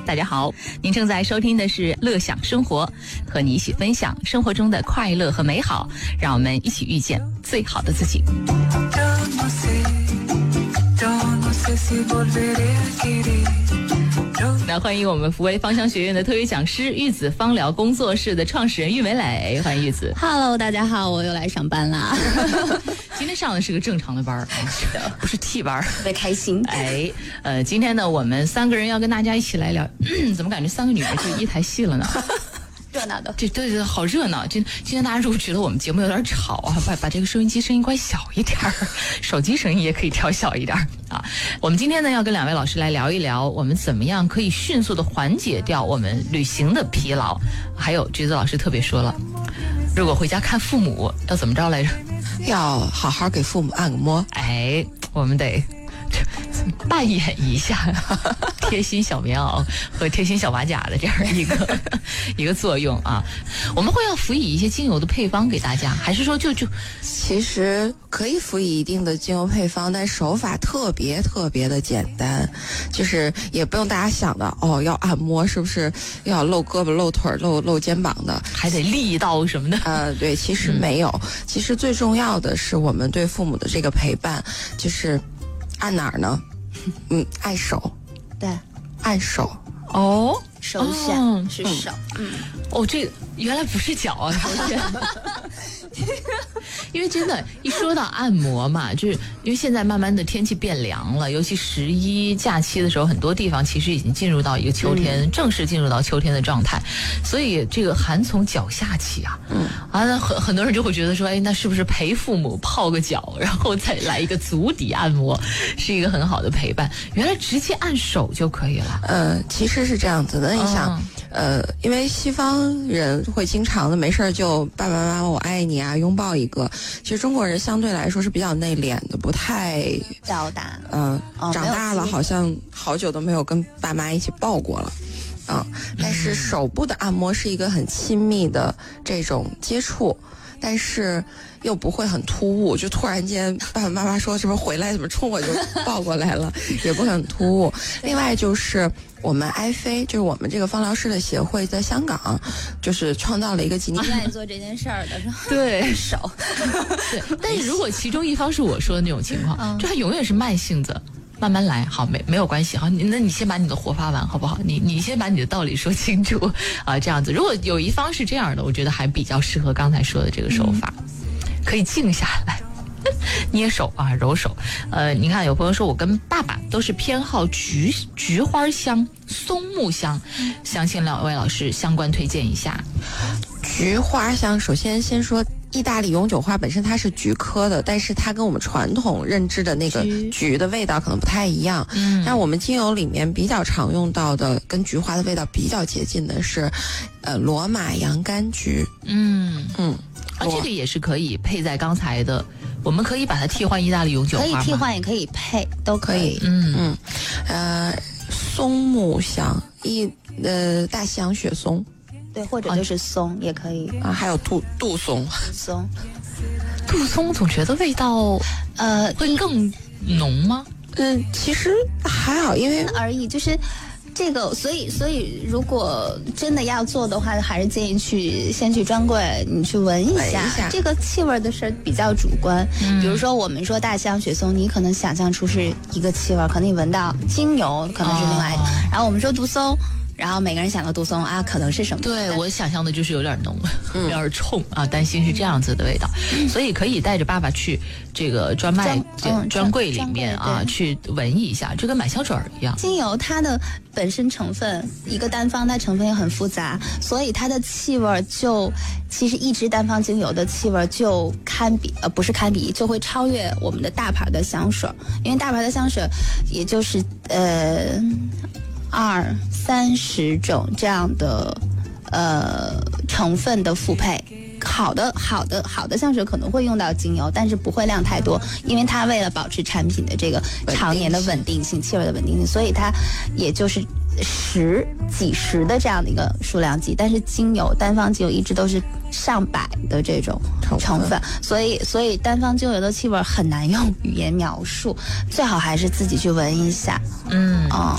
大家好，您正在收听的是乐享生活，和你一起分享生活中的快乐和美好，让我们一起遇见最好的自己。那欢迎我们福威芳香学院的特约讲师玉子芳疗工作室的创始人玉美蕾，欢迎玉子。 Hello， 大家好，我又来上班啦。 今天上的是个正常的班，不是替班， 特别开心。 今天呢，我们3个人要跟大家一起来聊，怎么感觉3个女人就一台戏了呢？ 热闹的， 对，好热闹！今天大家如果觉得我们节目有点吵啊，把这个收音机声音关小一点，手机声音也可以调小一点啊。我们今天呢要跟2位老师来聊一聊，我们怎么样可以迅速的缓解掉我们旅行的疲劳。还有橘子老师特别说了，如果回家看父母要怎么着来着？ 要好好给父母按个摩。 我们得扮演一下贴心小棉袄和贴心小马甲的这样一个作用啊。我们会要辅以一些精油的配方给大家，还是说就其实可以辅以一定的精油配方，但手法特别的简单，就是也不用大家想的要按摩是不是要露胳膊露腿露肩膀的， 还得力道什么的。 对，其实没有，其实最重要的是我们对父母的这个陪伴，就是按哪儿呢？按手， 对， 按手。 手下是手。 这原来不是脚啊！因为真的，一说到按摩嘛，就是因为现在慢慢的天气变凉了，尤其11假期的时候，很多地方其实已经进入到一个秋天，正式进入到秋天的状态，所以这个寒从脚下起啊。那很多人就会觉得说，那是不是陪父母泡个脚，然后再来一个足底按摩，是一个很好的陪伴？原来直接按手就可以了。 其实是这样子的，你想。因为西方人会经常的没事就爸爸妈妈我爱你啊，拥抱一个。其实中国人相对来说是比较内敛的，不太表达。 长大了好像好久都没有跟爸妈一起抱过了。但是手部的按摩是一个很亲密的这种接触，但是又不会很突兀，就突然间爸爸妈妈说什么回来怎么冲我就抱过来了，也不会很突兀。另外就是我们埃菲，就是我们这个芳疗师的协会在香港，就是创造了一个纪念。 你愿意做这件事儿的， 对手。 对，但是如果其中一方是我说的那种情况，就他永远是慢性子。慢慢来，好，没有关系，好，那你先把你的活发完，好不好？你先把你的道理说清楚啊，这样子。如果有一方是这样的，我觉得还比较适合刚才说的这个手法，可以静下来，捏手啊，揉手。你看有朋友说我跟爸爸都是偏好菊花香、松木香，相信2位老师相关推荐一下。 菊花香，首先说。意大利永久花本身它是菊科的，但是它跟我们传统认知的那个菊的味道可能不太一样。但我们精油里面比较常用到的跟菊花的味道比较接近的是罗马洋甘菊。 这个也是可以配在刚才的，我们可以把它替换意大利永久花吗？ 可以替换，也可以配，都可以。 松木香，大西洋雪松。 对，或者就是松也可以还有杜松。 杜松总觉得味道会更浓吗？ 其实还好，因为而已，就是这个，所以如果真的要做的话，还是建议先去专柜，你去闻一下这个气味的事比较主观。比如说我们说大西洋雪松，你可能想象出是一个气味，可能你闻到精油可能是另外一个。然后我们说杜松。然后每个人想到杜松可能是什么？ 对，我想象的就是有点浓，有点冲啊，担心是这样子的味道，所以可以带着爸爸去这个专柜里面去闻一下，就跟买香水一样。 精油它的本身成分，一个单方它成分也很复杂，所以它的气味其实一支单方精油的气味就不是堪比，就会超越我们的大牌的香水，因为大牌的香水也就是20-30种这样的成分的复配。好的香水可能会用到精油，但是不会量太多，因为它为了保持产品的这个常年的稳定性、气味的稳定性，所以它也就是几十的这样的一个数量级。但是单方精油一直都是上百的这种成分，所以单方精油的气味很难用语言描述，最好还是自己去闻一下。